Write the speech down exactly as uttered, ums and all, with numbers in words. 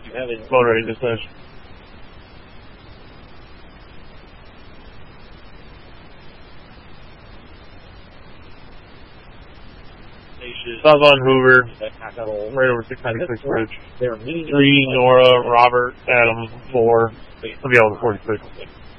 Load ready to session. South on Hoover, right over six ninety-six Bridge. Three, Nora, Robert, Adam, four, I'll be able to forty-six.